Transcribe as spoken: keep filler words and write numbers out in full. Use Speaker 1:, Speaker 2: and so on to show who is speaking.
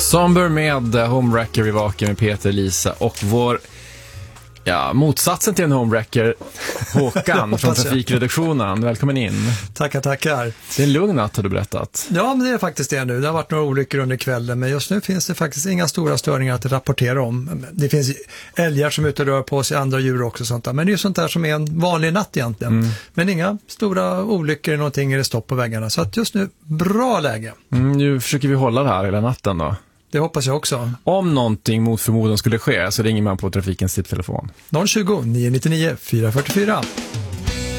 Speaker 1: Somber med Homewrecker i vaken med Peter, Lisa och vår ja, motsatsen till en homewrecker, Håkan från Trafikredaktionen. Välkommen in.
Speaker 2: Tackar, tackar.
Speaker 1: Det är en lugn natt har du berättat.
Speaker 2: Ja, men det är faktiskt det nu. Det har varit några olyckor under kvällen, men just nu finns det faktiskt inga stora störningar att rapportera om. Det finns älgar som är ute och rör på sig, andra djur också sånt där. Men det är ju sånt där som är en vanlig natt egentligen. Mm. Men inga stora olyckor, någonting är det stopp på väggarna. Så att just nu, bra läge.
Speaker 1: Mm, nu försöker vi hålla det här hela natten då.
Speaker 2: Det hoppas jag också.
Speaker 1: Om någonting mot förmodan skulle ske så ringer man på trafikens tipptelefon.
Speaker 2: noll tjugo, nio nio nio, fyra fyra fyra.